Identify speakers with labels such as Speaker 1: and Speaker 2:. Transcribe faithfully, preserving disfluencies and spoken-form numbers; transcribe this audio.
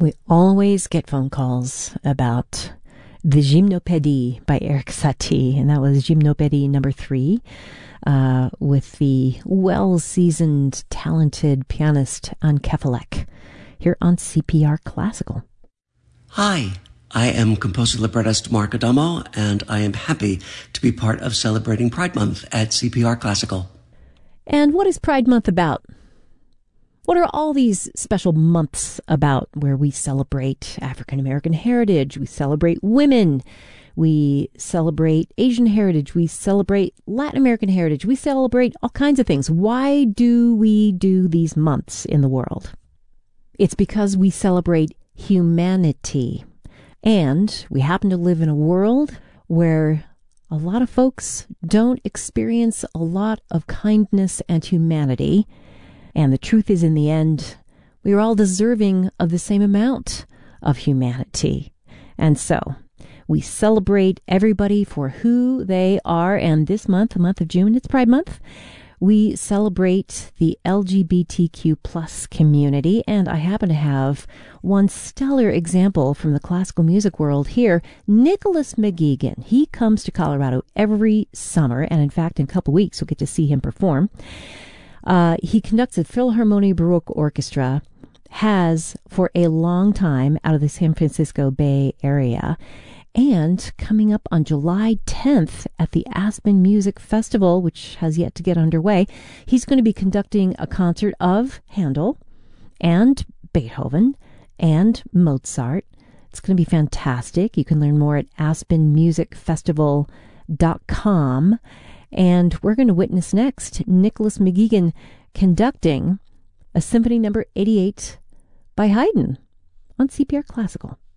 Speaker 1: We always get phone calls about the Gymnopédie by Erik Satie, and that was Gymnopédie number three, uh, with the well-seasoned, talented pianist Anne Kefelec, here on C P R Classical.
Speaker 2: Hi, I am composer librettist Mark Adamo, and I am happy to be part of celebrating Pride Month at C P R Classical.
Speaker 1: And what is Pride Month about? What are all these special months about where we celebrate African American heritage, we celebrate women, we celebrate Asian heritage, we celebrate Latin American heritage, we celebrate all kinds of things? Why do we do these months in the world? It's because we celebrate humanity. And we happen to live in a world where a lot of folks don't experience a lot of kindness and humanity. And the truth is, in the end, we are all deserving of the same amount of humanity. And so we celebrate everybody for who they are. And this month, the month of June, it's Pride Month, we celebrate the L G B T Q plus community. And I happen to have one stellar example from the classical music world here, Nicholas McGeegan. He comes to Colorado every summer. And in fact, in a couple weeks, we'll get to see him perform. Uh, he conducts a Philharmonie Baroque Orchestra, has for a long time out of the San Francisco Bay Area, and coming up on July tenth at the Aspen Music Festival, which has yet to get underway, he's going to be conducting a concert of Handel and Beethoven and Mozart. It's going to be fantastic. You can learn more at aspen music festival dot com. And we're going to witness next Nicholas McGeegan conducting a Symphony Number eighty-eight by Haydn on C P R Classical.